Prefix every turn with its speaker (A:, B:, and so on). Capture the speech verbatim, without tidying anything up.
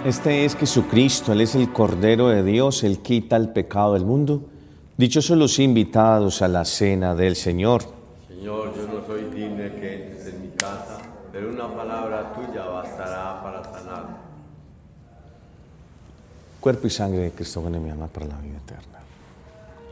A: Este es Jesucristo, Él es el Cordero de Dios, Él quita el pecado del mundo. Dichosos los invitados a la cena del Señor.
B: Señor, yo no soy digno de que entres en mi casa, pero una palabra tuya bastará para sanar.
A: Cuerpo y sangre de Cristo, con mi alma para la vida eterna.